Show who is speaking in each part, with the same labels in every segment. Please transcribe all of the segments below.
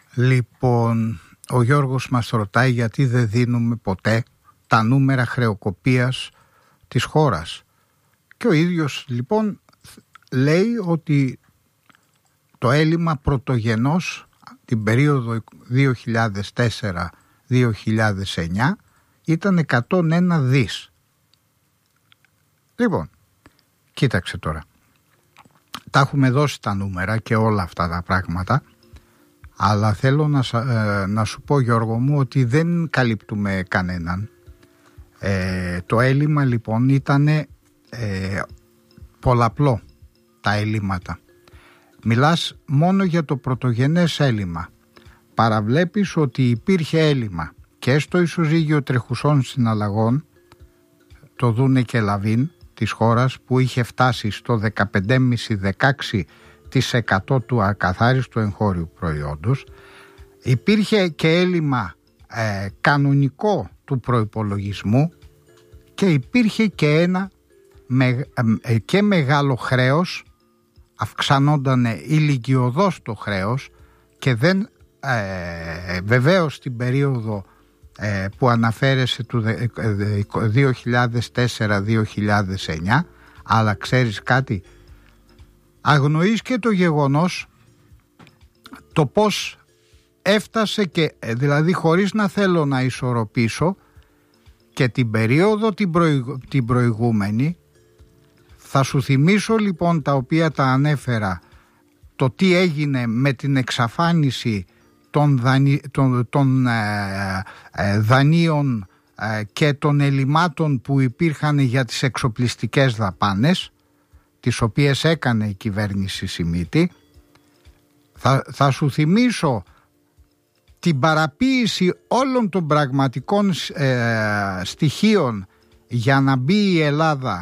Speaker 1: Λοιπόν, ο Γιώργος μας ρωτάει γιατί δεν δίνουμε ποτέ τα νούμερα χρεοκοπίας της χώρας. Και ο ίδιος λοιπόν λέει ότι το έλλειμμα πρωτογενώς την περίοδο 2004-2009 ήταν 101 δις. Λοιπόν, κοίταξε τώρα. Τα έχουμε δώσει τα νούμερα και όλα αυτά τα πράγματα, αλλά θέλω να σου πω, Γιώργο μου, ότι δεν καλύπτουμε κανέναν. Το έλλειμμα λοιπόν ήταν πολλαπλό, τα ελλείμματα. Μιλάς μόνο για το πρωτογενές έλλειμμα. Παραβλέπεις ότι υπήρχε έλλειμμα και στο ισοζύγιο τρεχουσών συναλλαγών, το Δούνε και Λαβίν της χώρας, που είχε φτάσει στο 15,5-16% του ακαθάριστου εγχώριου προϊόντος. Υπήρχε και έλλειμμα κανονικό του προϋπολογισμού και υπήρχε και ένα και μεγάλο χρέος, αυξανόταν ηλικιωδώς το χρέος και δεν βεβαίως στην περίοδο που αναφέρεσαι του 2004-2009, αλλά ξέρεις κάτι, αγνοείς και το γεγονός το πως έφτασε, και δηλαδή χωρίς να θέλω να ισορροπήσω, και την περίοδο την προηγούμενη. Θα σου θυμίσω λοιπόν, τα οποία τα ανέφερα, το τι έγινε με την εξαφάνιση των δανείων και των ελλημάτων που υπήρχαν για τις εξοπλιστικές δαπάνες, τις οποίες έκανε η κυβέρνηση Σιμίτη. Θα σου θυμίσω την παραποίηση όλων των πραγματικών στοιχείων για να μπει η Ελλάδα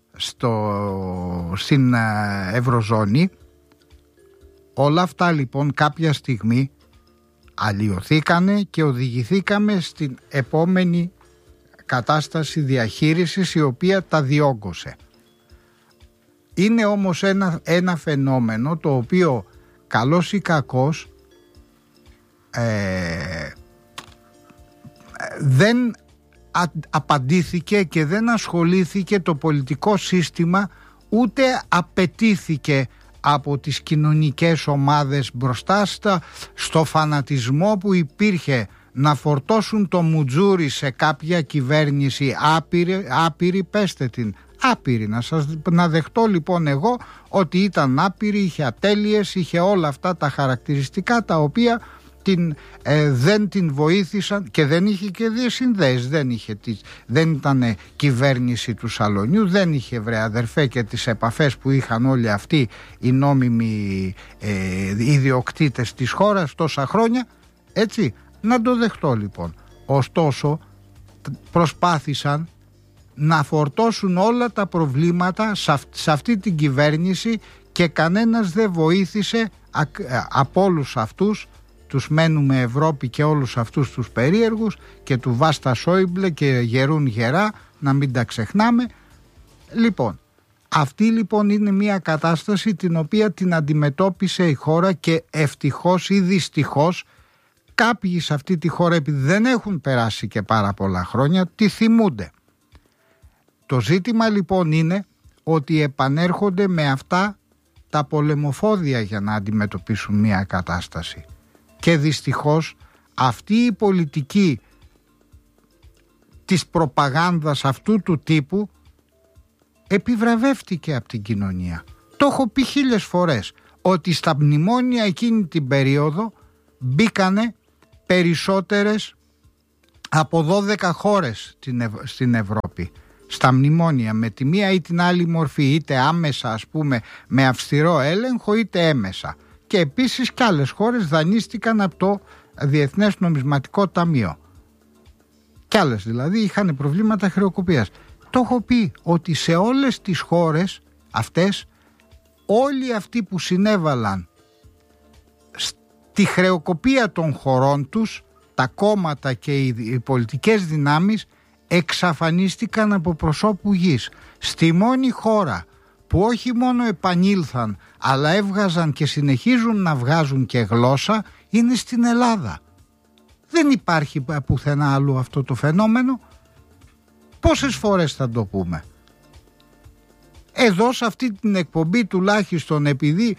Speaker 1: στην Ευρωζώνη. Όλα αυτά λοιπόν κάποια στιγμή αλλοιωθήκανε και οδηγηθήκαμε στην επόμενη κατάσταση διαχείρισης, η οποία τα διόγκωσε. Είναι όμως ένα φαινόμενο το οποίο, καλός ή κακός, δεν απαντήθηκε και δεν ασχολήθηκε το πολιτικό σύστημα, ούτε απαιτήθηκε από τις κοινωνικές ομάδες μπροστά στο φανατισμό που υπήρχε να φορτώσουν το μουτζούρι σε κάποια κυβέρνηση άπειρη, πέστε την άπειρη, να δεχτώ λοιπόν εγώ ότι ήταν άπειρη, είχε ατέλειες, είχε όλα αυτά τα χαρακτηριστικά τα οποία δεν την βοήθησαν, και δεν είχε και διασυνδέσεις, δεν ήταν κυβέρνηση του σαλονιού, δεν είχε, βρε αδερφέ, και τις επαφές που είχαν όλοι αυτοί οι νόμιμοι ιδιοκτήτες της χώρας τόσα χρόνια, έτσι, να το δεχτώ λοιπόν. Ωστόσο προσπάθησαν να φορτώσουν όλα τα προβλήματα σε αυτή την κυβέρνηση και κανένας δεν βοήθησε από όλους αυτούς. Τους μένουμε Ευρώπη και όλους αυτούς τους περίεργους, και του Βάστα Σόιμπλε και γερούν γερά, να μην τα ξεχνάμε. Λοιπόν, αυτή λοιπόν είναι μια κατάσταση την οποία την αντιμετώπισε η χώρα, και ευτυχώς ή δυστυχώς κάποιοι σε αυτή τη χώρα, επειδή δεν έχουν περάσει και πάρα πολλά χρόνια, τη θυμούνται. Το ζήτημα λοιπόν είναι ότι επανέρχονται με αυτά τα πολεμοφόδια για να αντιμετωπίσουν μια κατάσταση. Και δυστυχώς αυτή η πολιτική της προπαγάνδας αυτού του τύπου επιβραβεύτηκε από την κοινωνία. Το έχω πει 1000 φορές ότι στα μνημόνια εκείνη την περίοδο μπήκανε περισσότερες από 12 χώρες στην Ευρώπη. Στα μνημόνια, με τη μία ή την άλλη μορφή, είτε άμεσα ας πούμε με αυστηρό έλεγχο, είτε έμεσα. Και επίσης και άλλες χώρες δανείστηκαν από το Διεθνές Νομισματικό Ταμείο. Κι άλλες δηλαδή είχαν προβλήματα χρεοκοπίας. Το έχω πει ότι σε όλες τις χώρες αυτές, όλοι αυτοί που συνέβαλαν στη χρεοκοπία των χωρών τους, τα κόμματα και οι πολιτικές δυνάμεις, εξαφανίστηκαν από προσώπου γης. Στη μόνη χώρα που όχι μόνο επανήλθαν, αλλά έβγαζαν και συνεχίζουν να βγάζουν και γλώσσα, είναι στην Ελλάδα. Δεν υπάρχει πουθενά αλλού αυτό το φαινόμενο. Πόσες φορές θα το πούμε? Εδώ σε αυτή την εκπομπή τουλάχιστον, επειδή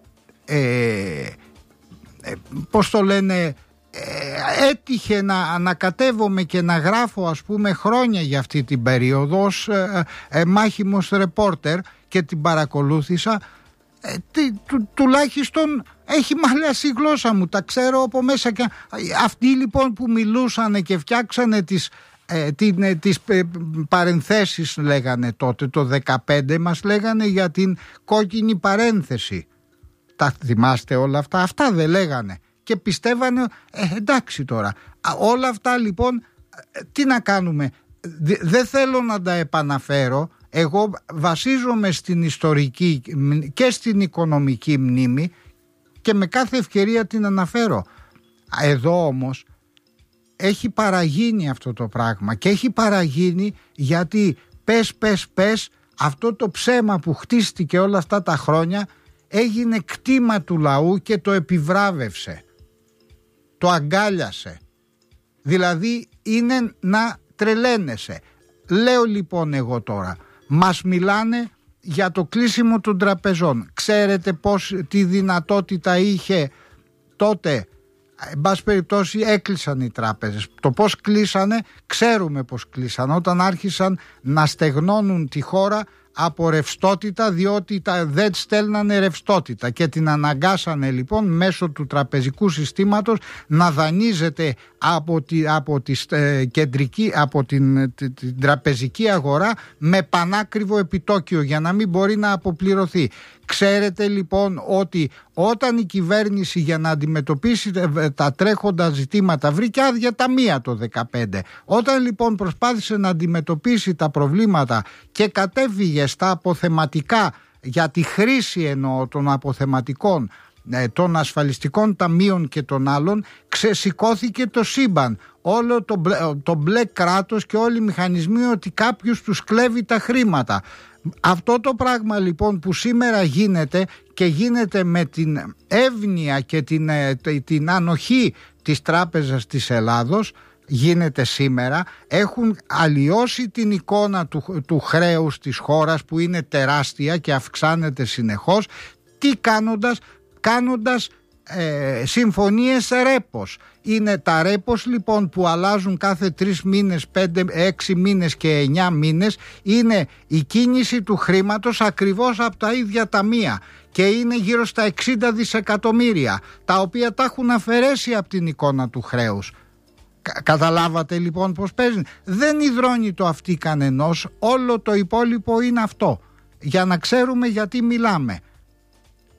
Speaker 1: πώς το λένε, έτυχε να ανακατεύομαι και να γράφω ας πούμε χρόνια για αυτή την περίοδο ως μάχημος ρεπόρτερ και την παρακολούθησα, τουλάχιστον έχει μαλλιάσει η γλώσσα μου, τα ξέρω από μέσα. Και αυτοί λοιπόν που μιλούσαν και φτιάξανε τις παρενθέσεις, λέγανε τότε το 15, μας λέγανε για την κόκκινη παρένθεση. Τα θυμάστε όλα αυτά? Αυτά δεν λέγανε και πιστεύανε εντάξει τώρα. Όλα αυτά λοιπόν τι να κάνουμε? Δεν θέλω να τα επαναφέρω. Εγώ βασίζομαι στην ιστορική και στην οικονομική μνήμη και με κάθε ευκαιρία την αναφέρω. Εδώ όμως έχει παραγίνει αυτό το πράγμα και έχει παραγίνει γιατί πες αυτό το ψέμα που χτίστηκε όλα αυτά τα χρόνια έγινε κτήμα του λαού και το επιβράβευσε, το αγκάλιασε. Δηλαδή είναι να τρελαίνεσαι. Λέω λοιπόν εγώ τώρα, μας μιλάνε για το κλείσιμο των τραπεζών. Ξέρετε τι δυνατότητα είχε τότε? Εν πάση περιπτώσει έκλεισαν οι τράπεζες. Το πώς κλείσανε, ξέρουμε πώς κλείσαν. Όταν άρχισαν να στεγνώνουν τη χώρα από ρευστότητα, διότι δεν στέλνανε ρευστότητα και την αναγκάσανε λοιπόν μέσω του τραπεζικού συστήματος να δανείζεται από την τραπεζική αγορά με πανάκριβο επιτόκιο για να μην μπορεί να αποπληρωθεί. Ξέρετε λοιπόν ότι όταν η κυβέρνηση για να αντιμετωπίσει τα τρέχοντα ζητήματα βρήκε άδεια ταμεία το 2015, όταν λοιπόν προσπάθησε να αντιμετωπίσει τα προβλήματα και κατέφυγε στα αποθεματικά για τη χρήση εννοώ των αποθεματικών των ασφαλιστικών ταμείων και των άλλων, ξεσηκώθηκε το σύμπαν, όλο το μπλε κράτος και όλοι οι μηχανισμοί ότι κάποιος τους κλέβει τα χρήματα. Αυτό το πράγμα λοιπόν που σήμερα γίνεται και γίνεται με την εύνοια και την ανοχή της Τράπεζας της Ελλάδος, γίνεται σήμερα, έχουν αλλοιώσει την εικόνα του χρέους της χώρας που είναι τεράστια και αυξάνεται συνεχώς. Τι κάνοντας συμφωνίες ρέπος. Είναι τα ρέπος λοιπόν που αλλάζουν κάθε 3 μήνες, 5, 6 μήνες και 9 μήνες. Είναι η κίνηση του χρήματος ακριβώς από τα ίδια ταμεία και είναι γύρω στα 60 δισεκατομμύρια τα οποία τα έχουν αφαιρέσει από την εικόνα του χρέους. Καταλάβατε λοιπόν πως παίζει? Δεν υδρώνει το αυτί κανενός, όλο το υπόλοιπο είναι αυτό, για να ξέρουμε γιατί μιλάμε.